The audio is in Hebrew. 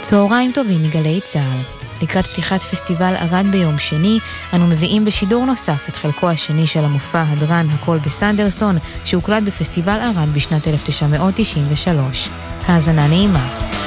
צהריים טובים מגלי צה"ל. לקראת פתיחת פסטיבל ערד ביום שני, אנו מביאים בשידור נוסף את חלקו השני של המופע הדרן הכל בסנדרסון, שהוקלט בפסטיבל ערד בשנת 1993. האזנה נעימה.